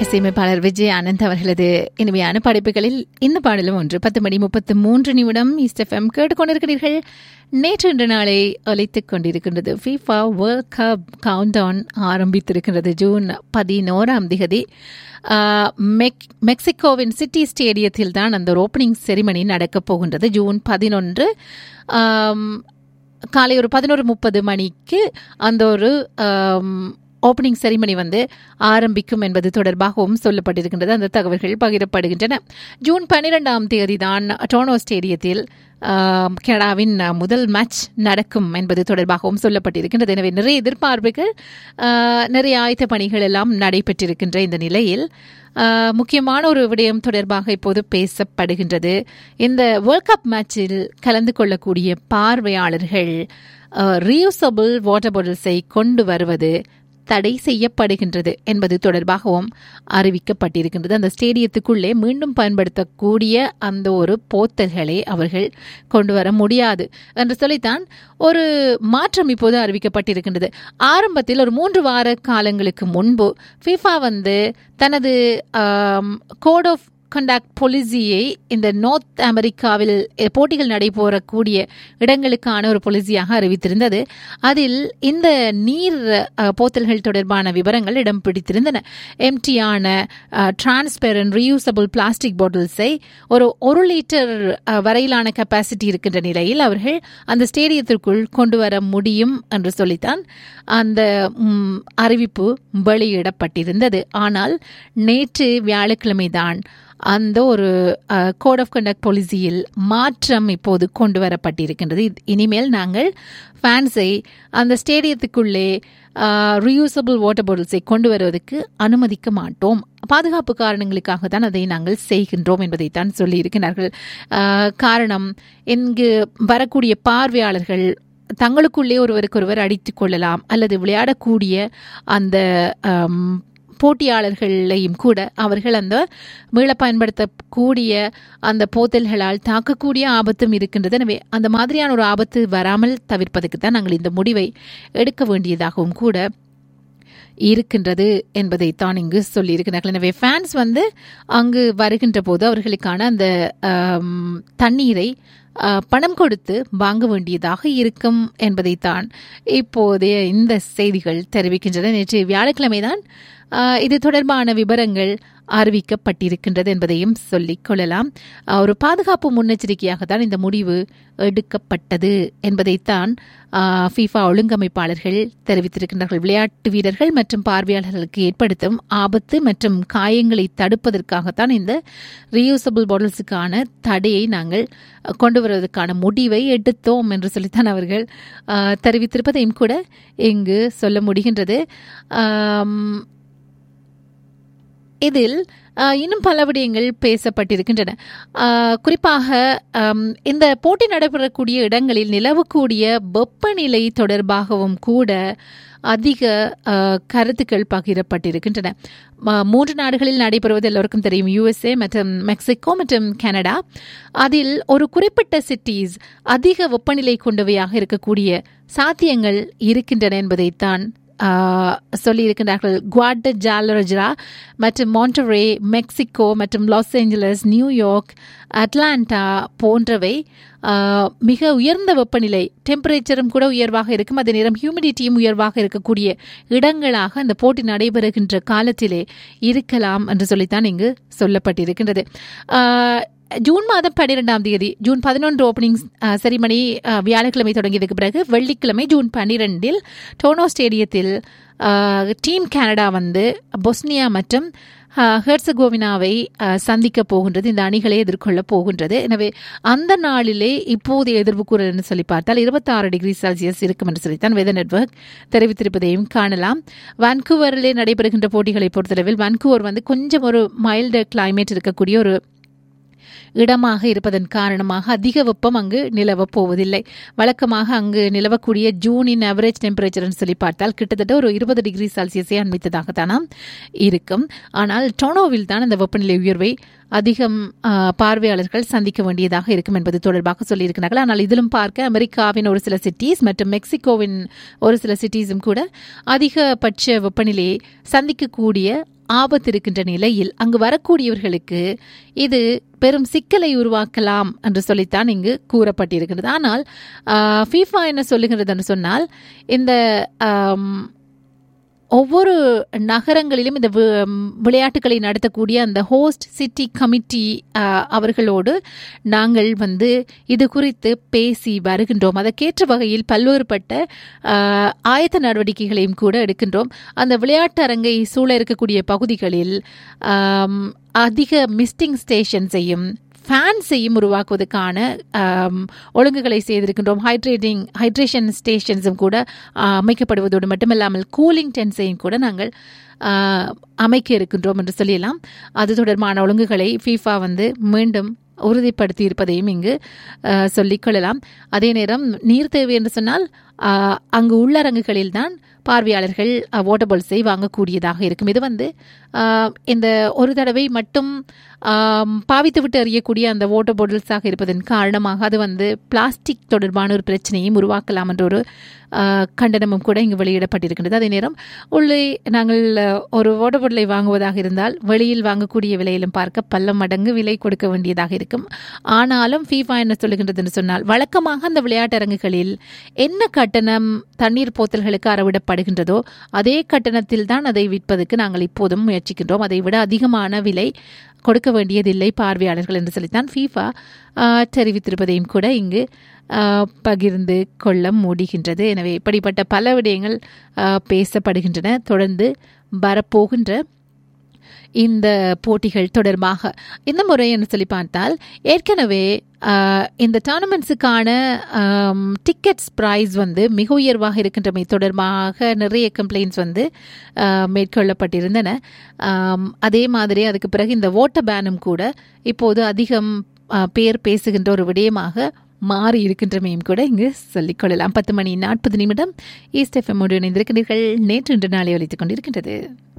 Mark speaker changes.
Speaker 1: இசையமைப்பாளர் விஜய் ஆனந்த் அவர்களது இனிமையான படைப்புகளில் இந்த பாடலும் ஒன்று. 10:33 ஈஸ்ட் எஃப்எம் கேட்டுக்கொண்டிருக்கிறீர்கள். நேற்று இன்று நாளை ஒலித்துக் கொண்டிருக்கின்றது. FIFA world cup countdown ஆரம்பித்திருக்கிறது. June 11 மெக்சிகோவின் city ஸ்டேடியத்தில் தான் அந்த ஓப்பனிங் செரிமனி நடக்கப் போகின்றது. ஜூன் 11 காலை ஒரு 11:30 மணிக்கு அந்த ஒரு ஓப்பனிங் செரிமனி ஆரம்பிக்கும் என்பது தொடர்பாகவும் சொல்லப்பட்டிருக்கின்றது. அந்த தகவல்கள் பகிரப்படுகின்றன. ஜூன் 12 தான் டொரண்டோ ஸ்டேடியத்தில் கனடாவின் முதல் மேட்ச் நடக்கும் என்பது தொடர்பாகவும் சொல்லப்பட்டிருக்கின்றது. எனவே நிறைய எதிர்பார்ப்புகள், நிறைய ஆயத்த பணிகள் எல்லாம் நடைபெற்றிருக்கின்ற இந்த நிலையில் முக்கியமான ஒரு விடயம் தொடர்பாக இப்போது பேசப்படுகின்றது. இந்த வேர்ல்ட் கப் மேட்சில் கலந்து கொள்ளக்கூடிய பார்வையாளர்கள் ரீயூசபிள் வாட்டர் பாட்டில்ஸை கொண்டு வருவது தடை செய்யப்படுகின்றது என்பது தொடர்பாகவும் அறிவிக்கப்பட்டிருக்கின்றது. அந்த ஸ்டேடியத்துக்குள்ளே மீண்டும் பயன்படுத்தக்கூடிய அந்த ஒரு போத்தல்களை அவர்கள் கொண்டு வர முடியாது என்று சொல்லித்தான் ஒரு மாற்றம் இப்போது அறிவிக்கப்பட்டிருக்கின்றது. ஆரம்பத்தில் ஒரு 3 வார காலங்களுக்கு முன்பு FIFA தனது கோட் ஆஃப் கண்டக்ட் பாலிசியை இந்த நார்த் அமெரிக்காவில் போட்டிகள் நடைபெறக்கூடிய இடங்களுக்கான ஒரு பாலிசியாக அறிவித்திருந்தது. அதில் இந்த நீர் போத்தல்கள் தொடர்பான விவரங்கள் இடம் பிடித்திருந்தன. எம்டியான டிரான்ஸ்பெரண்ட் ரீயூசபிள் பிளாஸ்டிக் பாட்டில்ஸை ஒரு 1 லிட்டர் வரையிலான கெப்பாசிட்டி இருக்கின்ற நிலையில் அவர்கள் அந்த ஸ்டேடியத்திற்குள் கொண்டு வர முடியும் என்று சொல்லித்தான் அந்த அறிவிப்பு வெளியிடப்பட்டிருந்தது. ஆனால் நேற்று வியாழக்கிழமைதான் அந்த ஒரு கோட் ஆஃப் கண்டக்ட் பாலிசியில் மாற்றம் இப்போது கொண்டு வரப்பட்டிருக்கின்றது. இனிமேல் நாங்கள் ஃபேன்ஸை அந்த ஸ்டேடியத்துக்குள்ளே ரீயூசபிள் வாட்டர் பாட்டில்ஸை கொண்டு வருவதற்கு அனுமதிக்க மாட்டோம், பாதுகாப்பு காரணங்களுக்காக தான் அதை நாங்கள் செய்கின்றோம் என்பதைத்தான் சொல்லியிருக்கிறார்கள். காரணம், இங்கு வரக்கூடிய பார்வையாளர்கள் தங்களுக்குள்ளே ஒருவருக்கொருவர் அடித்துக் கொள்ளலாம் அல்லது விளையாடக்கூடிய அந்த போட்டியாளர்களையும் கூட அவர்கள் அந்த மீள பயன்படுத்தக்கூடிய அந்த போத்தல்களால் தாக்கக்கூடிய ஆபத்தும் இருக்கின்றது. எனவே அந்த மாதிரியான ஒரு ஆபத்து வராமல் தவிர்ப்பதற்கு தான் நாங்கள் இந்த முடிவை எடுக்க வேண்டியதாகவும் கூட இருக்கின்றது என்பதைத்தான் இங்கு சொல்லியிருக்கிறார்கள். எனவே ஃபேன்ஸ் அங்கு வருகின்ற போது அவர்களுக்கான அந்த தண்ணீரை பணம் கொடுத்து வாங்க வேண்டியதாக இருக்கும் என்பதைத்தான் இப்போதைய இந்த செய்திகள் தெரிவிக்கின்றன. நேற்று வியாழக்கிழமைதான் இது தொடர்பான விவரங்கள் அறிவிக்கப்பட்டிருக்கின்றது என்பதையும் சொல்லிக் கொள்ளலாம். ஒரு பாதுகாப்பு முன்னெச்சரிக்கையாக தான் இந்த முடிவு எடுக்கப்பட்டது என்பதைத்தான் FIFA ஒழுங்கமைப்பாளர்கள் தெரிவித்திருக்கின்றார்கள். விளையாட்டு வீரர்கள் மற்றும் பார்வையாளர்களுக்கு ஏற்படுத்தும் ஆபத்து மற்றும் காயங்களை தடுப்பதற்காகத்தான் இந்த ரீயூசபிள் பாட்டில்ஸுக்கான தடையை நாங்கள் கொண்டு வருவதற்கான முடிவை எடுத்தோம் என்று சொல்லித்தான் அவர்கள் தெரிவித்திருப்பதையும் கூட இங்கு சொல்ல முடிகின்றது. இதில் இன்னும் பல விடயங்கள் பேசப்பட்டிருக்கின்றன. குறிப்பாக இந்த போட்டி நடைபெறக்கூடிய இடங்களில் நிலவக்கூடிய வெப்பநிலை தொடர்பாகவும் கூட அதிக கருத்துக்கள் பகிரப்பட்டிருக்கின்றன. 3 நாடுகளில் நடைபெறுவது எல்லோருக்கும் தெரியும், USA மற்றும் மெக்சிகோ மற்றும் கனடா. அதில் ஒரு குறிப்பிட்ட சிட்டிஸ் அதிக வெப்பநிலை கொண்டவையாக இருக்கக்கூடிய சாத்தியங்கள் இருக்கின்றன என்பதைத்தான் சொல்லியிருக்கிறார்கள். குவாடஜாலரா மற்றும் மான்டரே, மெக்சிகோ மற்றும் லாஸ் ஏஞ்சலஸ், நியூயார்க், அட்லாண்டா போன்றவை மிக உயர்ந்த வெப்பநிலை, டெம்பரேச்சரும் கூட உயர்வாக இருக்கும், அதே நேரம் ஹியூமிடிட்டியும் உயர்வாக இருக்கக்கூடிய இடங்களாக அந்த போட்டி நடைபெறுகின்ற காலத்திலே இருக்கலாம் என்று சொல்லித்தான் இங்கு சொல்லப்பட்டிருக்கின்றது. ஜூன் 12 ஜூன் 11 ஓப்பனிங் செரிமனி வியாழக்கிழமை தொடங்கியதுக்கு பிறகு வெள்ளிக்கிழமை ஜூன் 12 டொரண்டோ ஸ்டேடியத்தில் டீம் கனடா பொஸ்னியா மற்றும் ஹெர்சகோவினாவை சந்திக்க போகின்றது. இந்த அணிகளை எதிர்கொள்ள போகின்றது. எனவே அந்த நாளிலே இப்போதைய எதிர்ப்பு கூறல் என்று சொல்லி பார்த்தால் 26 டிகிரி செல்சியஸ் இருக்கும் என்று சொல்லித்தான் வெதர் நெட்வொர்க் தெரிவித்திருப்பதையும் காணலாம். வான்கூவரிலே நடைபெறுகின்ற போட்டிகளை பொறுத்தளவில் வான்கூவர் கொஞ்சம் ஒரு மைல்டு கிளைமேட் இருக்கக்கூடிய ஒரு இடமாக இருப்பதன் காரணமாக அதிக வெப்பம் அங்கு நிலவப் போவதில்லை. வழக்கமாக அங்கு நிலவக்கூடிய ஜூனின் ஆவரேஜ் டெம்பரேச்சர் சொல்லி பார்த்தால் கிட்டத்தட்ட ஒரு 20 டிகிரி செல்சியஸை அண்மித்ததாகத்தான் இருக்கும். ஆனால் டொரண்டோவில் தான் அந்த வெப்பநிலை உயர்வை அதிகம் பார்வையாளர்கள் சந்திக்க வேண்டியதாக இருக்கும் என்பது தொடர்பாக சொல்லியிருக்கிறார்கள். ஆனால் இதிலும் பார்க்க அமெரிக்காவின் ஒரு சில சிட்டிஸ் மற்றும் மெக்சிகோவின் ஒரு சில சிட்டிஸும் கூட அதிகபட்ச வெப்பநிலையை சந்திக்கக்கூடிய ஆபத்து இருக்கின்ற நிலையில் அங்கு வரக்கூடியவர்களுக்கு இது பெரும் சிக்கலை உருவாக்கலாம் என்று சொல்லித்தான் இங்கு கூறப்பட்டிருக்கிறது. ஆனால் ஃபீஃபா என்ன சொல்லுகிறது என்று சொன்னால், இந்த ஒவ்வொரு நகரங்களிலும் இந்த விளையாட்டுகளை நடத்தக்கூடிய அந்த ஹோஸ்ட் சிட்டி கமிட்டி அவர்களோடு நாங்கள் இது குறித்து பேசி வருகின்றோம். அதற்கேற்ற வகையில் பல்வேறுபட்ட ஆயத்த நடவடிக்கைகளையும் கூட எடுக்கின்றோம். அந்த விளையாட்டு அரங்கை சூழ இருக்கக்கூடிய பகுதிகளில் அதிக மிஸ்டிங் ஸ்டேஷன்ஸையும் ஃபேன்ஸையும் உருவாக்குவதற்கான ஒழுங்குகளை செய்திருக்கின்றோம். ஹைட்ரேஷன் ஸ்டேஷன்ஸும் கூட அமைக்கப்படுவதோடு மட்டுமல்லாமல் கூலிங் டென்ட்ஸையும் கூட நாங்கள் அமைக்க இருக்கின்றோம் என்று சொல்லலாம். அது தொடர்பான ஒழுங்குகளை ஃபீஃபா மீண்டும் உறுதிப்படுத்தி இருப்பதையும் இங்கு சொல்லிக்கொள்ளலாம். அதே நேரம் நீர் தேவை என்று சொன்னால் அங்கு உள்ளரங்குகளில்தான் பார்வையாளர்கள் வாட்டர் பாட்டில்ஸை வாங்கக்கூடியதாக இருக்கும். இது இந்த ஒரு தடவை மட்டும் பாவித்துவிட்டு எறியக்கூடிய அந்த வாட்டர் பாட்டில்ஸாக இருப்பதன் காரணமாக அது பிளாஸ்டிக் தொடர்பான ஒரு பிரச்சனையும் உருவாக்கலாம் என்ற ஒரு கண்டனமும் கூட இங்கு வெளியிடப்பட்டிருக்கின்றது. அதே நேரம் உள்ளே நாங்கள் ஒரு வாட்டர் பாட்டிலை வாங்குவதாக இருந்தால் வெளியில் வாங்கக்கூடிய விலையிலும் பார்க்க பல மடங்கு விலை கொடுக்க வேண்டியதாக இருக்கும். ஆனாலும் ஃபீஃபா என்ன சொல்லுகின்றது என்று சொன்னால், வழக்கமாக அந்த விளையாட்டரங்குகளில் என்ன கட்டணம் தண்ணீர் போத்தல்களுக்கு அறவிடப்படுகின்றதோ அதே கட்டணத்தில் தான் அதை விற்பதற்கு நாங்கள் இப்போதும் முயற்சிக்கின்றோம். அதை விட அதிகமான விலை கொடுக்க வேண்டியதில்லை பார்வையாளர்கள் என்று சொல்லித்தான் ஃபீஃபா தெரிவித்திருப்பதையும் கூட இங்கு பகிர்ந்து கொள்ள முடிகின்றது. எனவே இப்படிப்பட்ட பல விடயங்கள் பேசப்படுகின்றன. தொடர்ந்து வரப்போகின்ற இந்த போட்டிகள் தொடர்பாக இந்த முறை என்று சொல்லி பார்த்தால், ஏற்கனவே இந்த டோர்னமெண்ட்ஸுக்கான டிக்கெட்ஸ் ப்ரைஸ் மிக உயர்வாக இருக்கின்றமை தொடர்பாக நிறைய கம்ப்ளைண்ட்ஸ் மேற்கொள்ளப்பட்டிருந்தன. அதே மாதிரி அதுக்கு பிறகு இந்த வாட்டர் பேனும் கூட இப்போது அதிகம் பேர் பேசுகின்ற ஒரு விடயமாக மாறி இருக்கின்றமையும் கூட இங்கு சொல்லிக்கொள்ளலாம். 10:40 ஈஸ்ட் எஃப்எம் இணைந்திருக்கிறீர்கள். நேற்று இன்று நாளை ஒலித்துக் கொண்டிருக்கின்றது.